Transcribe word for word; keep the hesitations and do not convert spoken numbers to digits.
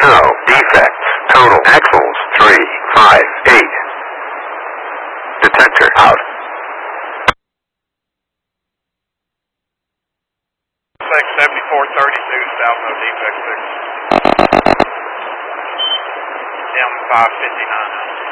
No defects. Total axles three five eight. Detector out. six seventy-four thirty-two, south no defect six. M five fifty-nine.